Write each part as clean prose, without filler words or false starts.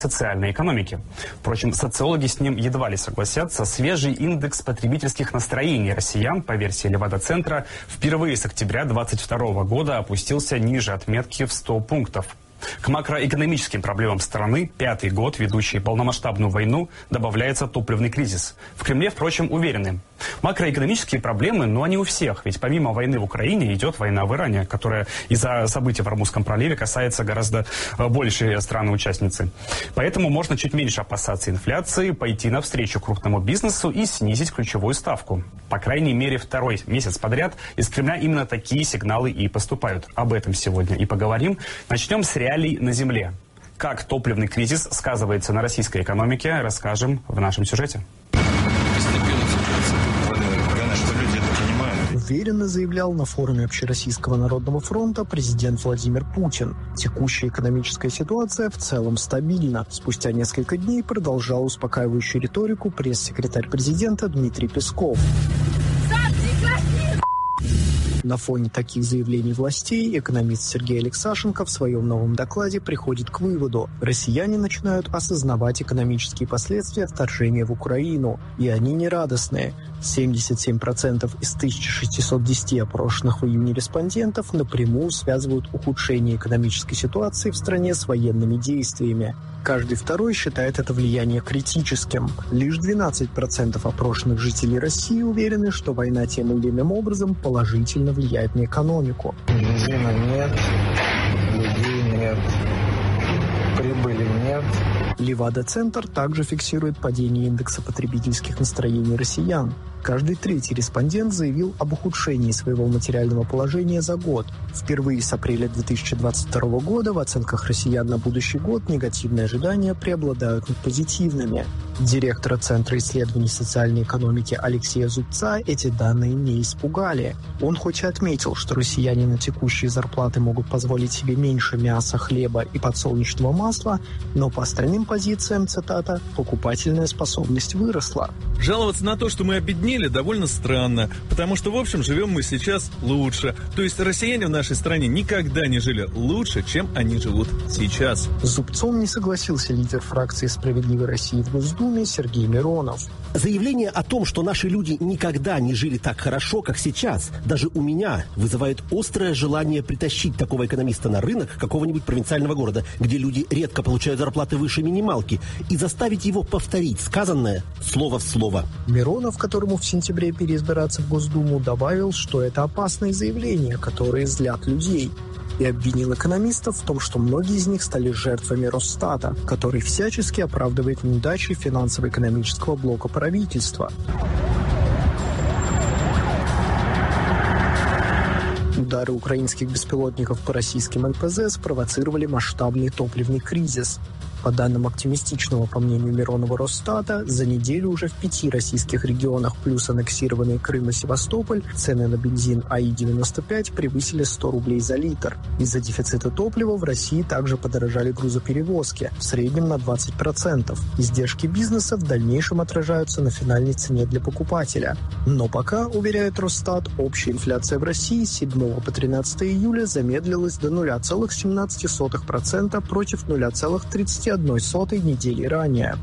социальной экономики. Впрочем, социологи с ним едва ли согласятся. Свежий индекс потребительских настроений россиян, по версии Левада-центра, впервые с октября 2022 года опустился ниже отметки в 100 пунктов. К макроэкономическим проблемам страны пятый год, ведущий полномасштабную войну, добавляется топливный кризис. В Кремле, впрочем, уверены. Макроэкономические проблемы, но они у всех. Ведь помимо войны в Украине идет война в Иране, которая из-за событий в Ормузском проливе касается гораздо большей страны-участницы. Поэтому можно чуть меньше опасаться инфляции, пойти навстречу крупному бизнесу и снизить ключевую ставку. По крайней мере, второй месяц подряд из Кремля именно такие сигналы и поступают. Об этом сегодня и поговорим. Начнем с реалий на земле. Как топливный кризис сказывается на российской экономике, расскажем в нашем сюжете. Уверенно заявлял на форуме Общероссийского народного фронта президент Владимир Путин. Текущая экономическая ситуация в целом стабильна. Спустя несколько дней продолжал успокаивающую риторику пресс-секретарь президента Дмитрий Песков. На фоне таких заявлений властей экономист Сергей Алексашенко в своем новом докладе приходит к выводу: россияне начинают осознавать экономические последствия вторжения в Украину, и они не радостные. 77% из 1610 опрошенных в июне респондентов напрямую связывают ухудшение экономической ситуации в стране с военными действиями. Каждый второй считает это влияние критическим. Лишь 12% опрошенных жителей России уверены, что война тем или иным образом положительно влияет на экономику. Бензина нет, людей нет, прибыли нет. Левада-центр также фиксирует падение индекса потребительских настроений россиян. Каждый третий респондент заявил об ухудшении своего материального положения за год. Впервые с апреля 2022 года в оценках россиян на будущий год негативные ожидания преобладают над позитивными. Директора Центра исследований социальной экономики Алексея Зубца эти данные не испугали. Он хоть и отметил, что россияне на текущие зарплаты могут позволить себе меньше мяса, хлеба и подсолнечного масла, но по остальным позициям, цитата, покупательная способность выросла. Жаловаться на то, что мы обеднели, довольно странно, потому что, в общем, живем мы сейчас лучше. То есть россияне в нашей стране никогда не жили лучше, чем они живут сейчас. С Зубцом не согласился лидер фракции «Справедливой России» в Госдуме Сергей Миронов. Заявление о том, что наши люди никогда не жили так хорошо, как сейчас, даже у меня вызывает острое желание притащить такого экономиста на рынок какого-нибудь провинциального города, где люди редко получают зарплаты выше минималки, и заставить его повторить сказанное слово в слово. Миронов, которому в сентябре переизбираться в Госдуму, добавил, что это опасные заявления, которые злят людей. И обвинил экономистов в том, что многие из них стали жертвами Росстата, который всячески оправдывает неудачи финансово-экономического блока правительства. Удары украинских беспилотников по российским НПЗ спровоцировали масштабный топливный кризис. По данным оптимистичного, по мнению Миронова, Росстата, за неделю уже в 5 российских регионах плюс аннексированные Крым и Севастополь цены на бензин АИ-95 превысили 100 рублей за литр. Из-за дефицита топлива в России также подорожали грузоперевозки, в среднем на 20%. Издержки бизнеса в дальнейшем отражаются на финальной цене для покупателя. Но пока, уверяет Росстат, общая инфляция в России с 7 по 13 июля замедлилась до 0,17% против 0,31% недели ранее.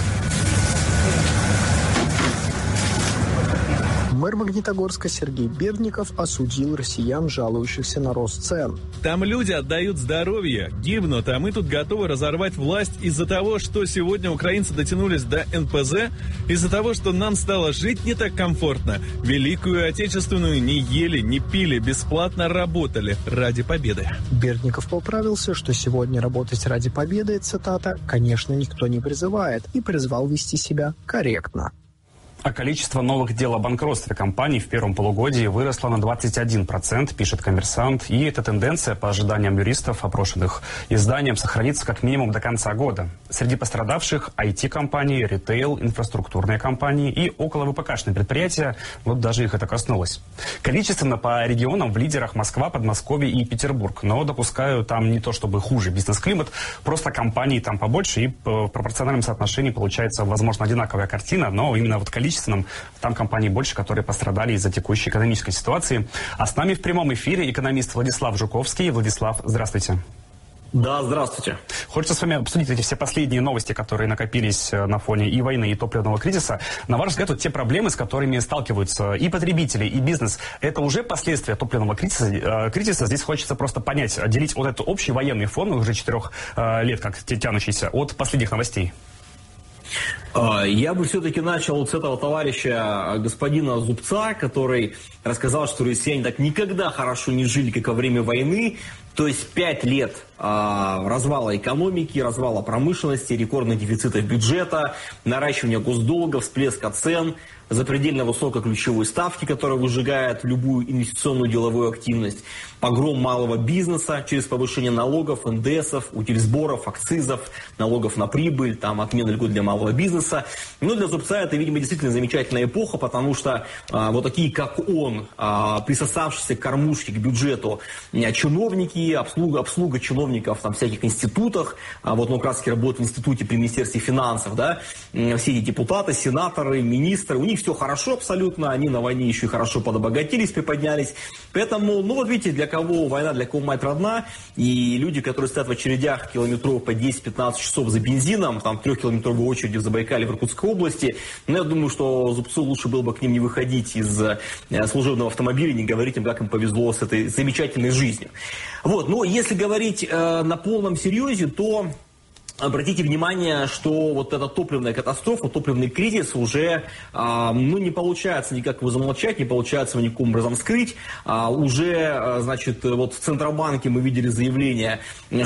Мэр Магнитогорска Сергей Бердников осудил россиян, жалующихся на рост цен. Там люди отдают здоровье, гибнут, а мы тут готовы разорвать власть из-за того, что сегодня украинцы дотянулись до НПЗ, из-за того, что нам стало жить не так комфортно. Великую Отечественную не ели, не пили, бесплатно работали ради победы. Бердников поправился, что сегодня работать ради победы, цитата, конечно, никто не призывает, и призвал вести себя корректно. А количество новых дел о банкротстве компаний в первом полугодии выросло на 21%, пишет «Коммерсант». И эта тенденция, по ожиданиям юристов, опрошенных изданием, сохранится как минимум до конца года. Среди пострадавших IT-компании, ритейл, инфраструктурные компании и около ВПКшные предприятия, вот даже их это коснулось. Количественно по регионам в лидерах Москва, Подмосковье и Петербург. Но, допускаю, там не то чтобы хуже бизнес-климат, просто компаний там побольше, и в пропорциональном соотношении получается, возможно, одинаковая картина, но именно вот количество там компаний больше, которые пострадали из-за текущей экономической ситуации. А с нами в прямом эфире экономист Владислав Жуковский. Владислав, здравствуйте. Да, здравствуйте. Хочется с вами обсудить эти все последние новости, которые накопились на фоне и войны, и топливного кризиса. На ваш взгляд, вот те проблемы, с которыми сталкиваются и потребители, и бизнес, это уже последствия топливного кризиса? Здесь хочется просто понять, отделить вот этот общий военный фон, уже 4 лет как тянущийся, от последних новостей. Я бы все-таки начал с этого товарища, господина Зубца, который рассказал, что россияне так никогда хорошо не жили, как во время войны. То есть 5 лет развала экономики, развала промышленности, рекордных дефицитов бюджета, наращивания госдолга, всплеска цен, запредельно высокой ключевой ставки, которая выжигает любую инвестиционную деловую активность, погром малого бизнеса через повышение налогов, НДСов, утильсборов, акцизов, налогов на прибыль, там, отмена льгот для малого бизнеса. Но для Зубца это, видимо, действительно замечательная эпоха, потому что вот такие, как он, присосавшиеся к кормушке, к бюджету чиновники, обслуга чиновников там, в всяких институтах, вот он как раз работает в институте при Министерстве финансов, да, все эти депутаты, сенаторы, министры, у них все хорошо абсолютно, они на войне еще и хорошо подобогатились, приподнялись. Поэтому, ну вот видите, для кого война, для кого мать родна, и люди, которые стоят в очередях километров по 10-15 часов за бензином, там 3-километровой очереди в Забайкале, в Иркутской области, ну я думаю, что Зубцу лучше было бы к ним не выходить из служебного автомобиля, не говорить им, как им повезло с этой замечательной жизнью. Вот, но если говорить на полном серьезе, то обратите внимание, что вот эта топливная катастрофа, топливный кризис уже не получается никак его замолчать, не получается его никаким образом скрыть. Уже, значит, вот в Центробанке мы видели заявление,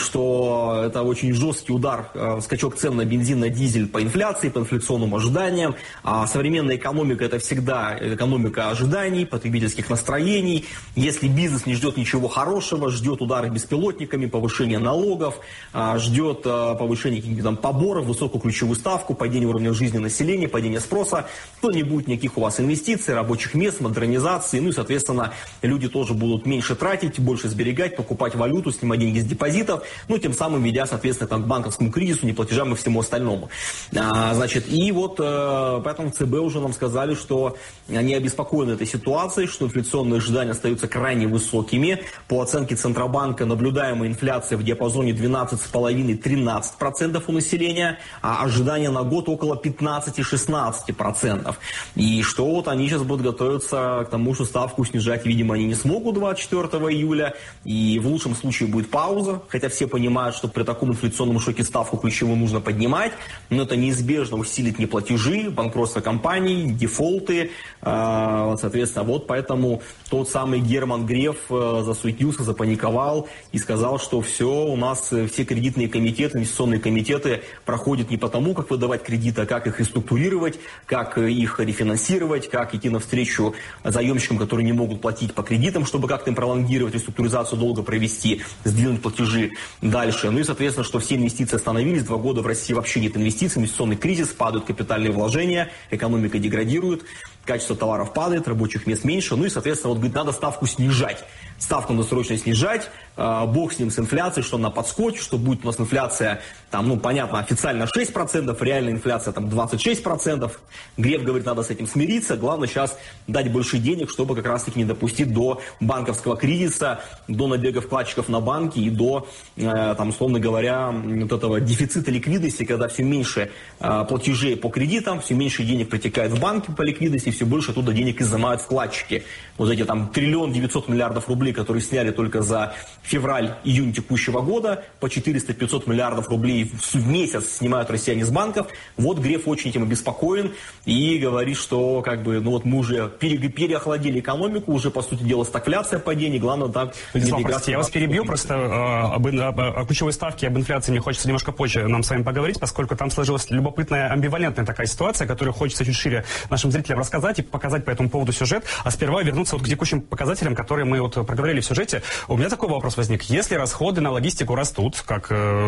что это очень жесткий удар, скачок цен на бензин, на дизель по инфляции, по инфляционным ожиданиям. Современная экономика – это всегда экономика ожиданий, потребительских настроений. Если бизнес не ждет ничего хорошего, ждет удары беспилотниками, повышение налогов, ждет повышение каких-то там поборов, высокую ключевую ставку, падение уровня жизни населения, падение спроса, то не будет никаких у вас инвестиций, рабочих мест, модернизации, ну и, соответственно, люди тоже будут меньше тратить, больше сберегать, покупать валюту, снимать деньги с депозитов, ну, тем самым ведя, соответственно, там, к банковскому кризису, неплатежам и всему остальному. Значит, и вот поэтому ЦБ уже нам сказали, что они обеспокоены этой ситуацией, что инфляционные ожидания остаются крайне высокими. По оценке Центробанка наблюдаемая инфляция в диапазоне 12,5-13% у населения, а ожидания на год около 15-16%. И что вот они сейчас будут готовиться к тому, что ставку снижать, видимо, они не смогут 24 июля, и в лучшем случае будет пауза, хотя все понимают, что при таком инфляционном шоке ставку ключевую нужно поднимать, но это неизбежно усилит неплатежи, банкротство компаний, дефолты, соответственно, вот поэтому тот самый Герман Греф засуетился, запаниковал и сказал, что все, у нас все кредитные комитеты, инвестиционные комитеты проходят не потому, как выдавать кредиты, а как их реструктурировать, как их рефинансировать, как идти навстречу заемщикам, которые не могут платить по кредитам, чтобы как-то им пролонгировать реструктуризацию долга, провести, сдвинуть платежи дальше. Ну и, соответственно, что все инвестиции остановились, 2 года в России вообще нет инвестиций, инвестиционный кризис, падают капитальные вложения, экономика деградирует, качество товаров падает, рабочих мест меньше, ну и, соответственно, вот говорит, надо ставку снижать. Ставку надо срочно снижать, бог с ним, с инфляцией, что она подскочит, что будет у нас инфляция, там, ну, понятно, официально 6%, реальная инфляция там 26%. Греф говорит, надо с этим смириться, главное сейчас дать больше денег, чтобы как раз-таки не допустить до банковского кризиса, до набега вкладчиков на банки и до, там, условно говоря, вот этого дефицита ликвидности, когда все меньше платежей по кредитам, все меньше денег протекает в банки по ликвидности, все больше оттуда денег изымают вкладчики. Вот эти там 1 900 000 000 рублей, которые сняли только за февраль-июнь текущего года, по 400-500 миллиардов рублей в месяц снимают россияне с банков. Вот Греф очень этим обеспокоен и говорит, что как бы, ну вот мы уже переохладили экономику, уже по сути дела стагфляция падений, главное так... Я вас перебью, просто о ключевой ставке, об инфляции мне хочется немножко позже нам с вами поговорить, поскольку там сложилась любопытная, амбивалентная такая ситуация, которую хочется чуть шире нашим зрителям рассказать и показать по этому поводу сюжет, а сперва вернуться вот к текущим показателям, которые мы вот проговорили в сюжете. У меня такой вопрос возник. Если расходы на логистику растут, как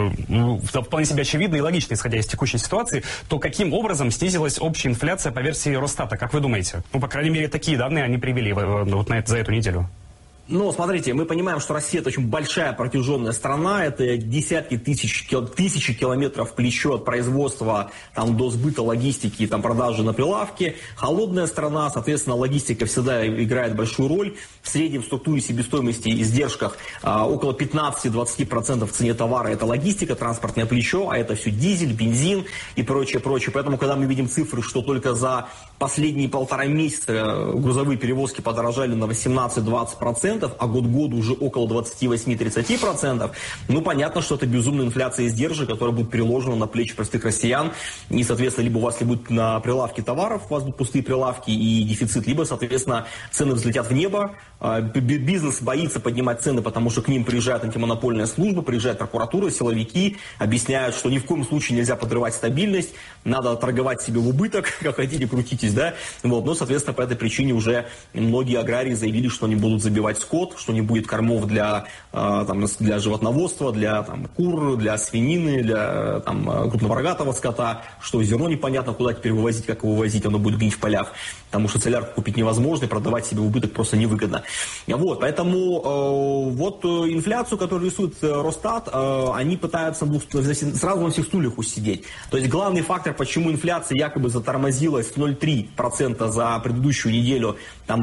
вполне себе очевидно и логично, исходя из текущей ситуации, то каким образом снизилась общая инфляция по версии Росстата? Как вы думаете? Ну, по крайней мере, такие данные они привели вот за эту неделю. Ну, смотрите, мы понимаем, что Россия – это очень большая протяженная страна, это десятки тысячи километров плечо от производства там, до сбыта, логистики, там, продажи на прилавке. Холодная страна, соответственно, логистика всегда играет большую роль. В среднем в структуре себестоимости и издержках около 15-20% в цене товара – это логистика, транспортное плечо, а это все дизель, бензин и прочее, прочее. Поэтому, когда мы видим цифры, что только за последние 1,5 месяца грузовые перевозки подорожали на 18-20%, а год к году уже около 28-30%, ну, понятно, что это безумная инфляция издержек, которая будет переложена на плечи простых россиян. И, соответственно, либо у вас будут на прилавке товаров, у вас будут пустые прилавки и дефицит, либо, соответственно, цены взлетят в небо. Бизнес боится поднимать цены, потому что к ним приезжает антимонопольная служба, приезжает прокуратура, силовики, объясняют, что ни в коем случае нельзя подрывать стабильность, надо торговать себе в убыток, как хотите, крутитесь, да. Вот. Но, соответственно, по этой причине уже многие аграрии заявили, что они будут забивать скот, что не будет кормов для животноводства, для кур, для свинины, для крупного рогатого скота, что зерно непонятно, куда теперь вывозить, как его вывозить, оно будет гнить в полях, потому что целярку купить невозможно, и продавать себе в убыток просто невыгодно. Вот, поэтому инфляцию, которую рисует Росстат, они пытаются сразу на всех стульях усидеть. То есть главный фактор, почему инфляция якобы затормозилась в 0,3% за предыдущую неделю, до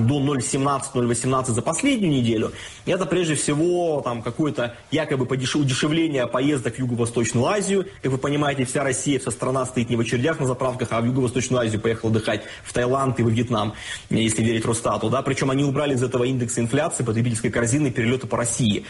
0,17-0,18% за последнюю неделю, это прежде всего какое-то якобы удешевление поездок в Юго-Восточную Азию. Как вы понимаете, вся Россия, вся страна стоит не в очередях на заправках, а в Юго-Восточную Азию поехала отдыхать, в Таиланд и во Вьетнам, если верить Росстату. Да? Причем они убрали из этого индекса инфляции, потребительской корзины, перелеты по России.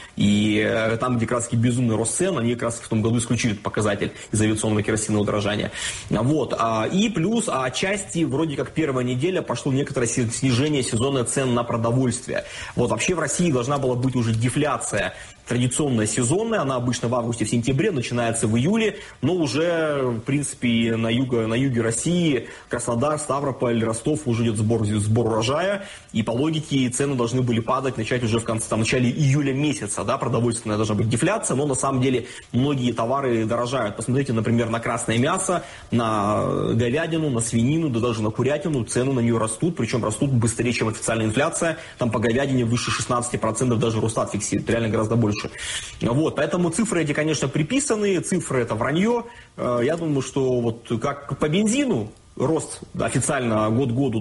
И там, где как раз безумный рост цен, они как раз в том году исключили этот показатель из авиационного керосинового удорожания. Вот. И плюс отчасти вроде как первая неделя пошло некоторое снижение сезонных цен на продовольствие. Вот вообще в России должна была быть уже дефляция традиционная сезонная, она обычно в августе, в сентябре, начинается в июле, но уже, в принципе, на юге России, Краснодар, Ставрополь, Ростов уже идет сбор урожая, и по логике цены должны были падать, начать уже в начале июля месяца, да, продовольственная должна быть дефляция, но на самом деле многие товары дорожают. Посмотрите, например, на красное мясо, на говядину, на свинину, да даже на курятину, цены на нее растут, причем растут быстрее, чем официальная инфляция, там по говядине выше 16%, даже Росстат фиксирует, реально гораздо больше. Вот, поэтому цифры эти, конечно, приписаны, цифры это вранье. Я думаю, что как по бензину рост официально год к году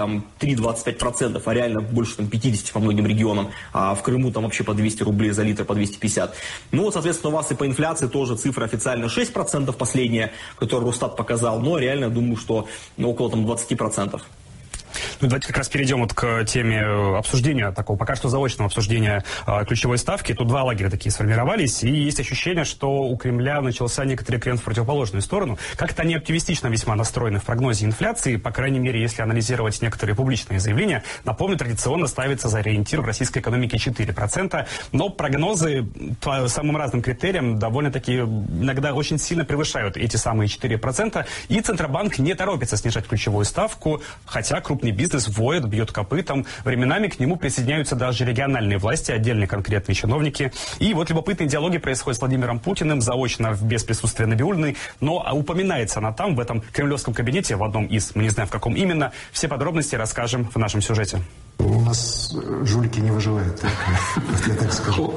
23-25%, а реально больше 50% по многим регионам, а в Крыму там вообще по 200 рублей за литр, по 250. Ну, соответственно, у вас и по инфляции тоже цифра официально 6% последняя, которую Росстат показал, но реально, думаю, что около 20%. Ну, давайте как раз перейдем к теме обсуждения, такого пока что заочного обсуждения ключевой ставки. Тут два лагеря такие сформировались, и есть ощущение, что у Кремля начался некоторый тренд в противоположную сторону. Как-то они оптимистично весьма настроены в прогнозе инфляции, по крайней мере, если анализировать некоторые публичные заявления. Напомню, традиционно ставится за ориентир в российской экономике 4%, но прогнозы по самым разным критериям довольно-таки иногда очень сильно превышают эти самые 4%, и Центробанк не торопится снижать ключевую ставку, хотя крупный бизнес воет, бьет копытом. Временами к нему присоединяются даже региональные власти, отдельные конкретные чиновники. И вот любопытные диалоги происходят с Владимиром Путиным, заочно, без присутствия Набиуллиной, но упоминается она там, в этом кремлевском кабинете, в одном из, мы не знаем в каком именно. Все подробности расскажем в нашем сюжете. У нас жулики не выживают, я так скажу.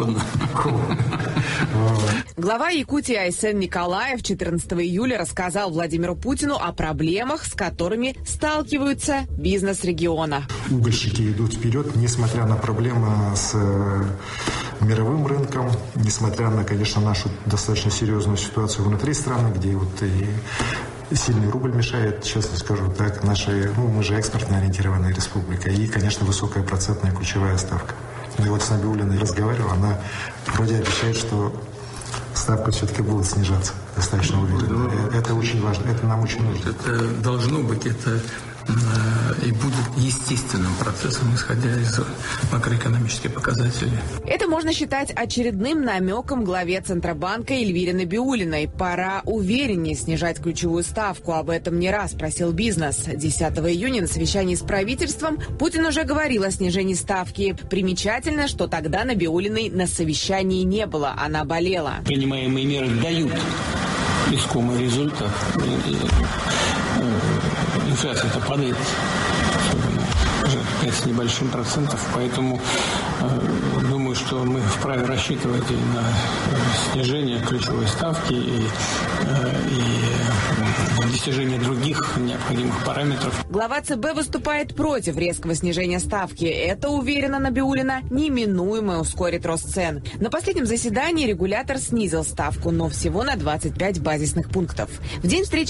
Глава Якутии Айсен Николаев 14 июля рассказал Владимиру Путину о проблемах, с которыми сталкиваются бизнес региона. Угольщики идут вперед, несмотря на проблемы с мировым рынком, несмотря на, конечно, нашу достаточно серьезную ситуацию внутри страны, где и сильный рубль мешает, честно скажу так, мы же экспортно ориентированная республика, и, конечно, высокая процентная ключевая ставка. И вот с Набиуллиной разговаривал, она вроде обещает, что ставка все-таки будет снижаться достаточно уверенно. Это очень важно, это нам очень нужно. Это должно быть, это и будет естественным процессом, исходя из макроэкономических показателей. Это можно считать очередным намеком главе Центробанка Эльвире Набиуллиной. Пора увереннее снижать ключевую ставку. Об этом не раз просил бизнес. 10 июня на совещании с правительством Путин уже говорил о снижении ставки. Примечательно, что тогда Набиуллиной на совещании не было. Она болела. Принимаемые меры дают искомый результат. Инфляция-то падает даже 5 с небольшим процентов. Поэтому думаю, что мы вправе рассчитывать и на снижение ключевой ставки и достижение других необходимых параметров. Глава ЦБ выступает против резкого снижения ставки. Это, уверена Набиуллина, неминуемо ускорит рост цен. На последнем заседании регулятор снизил ставку, но всего на 25 базисных пунктов. В день встречи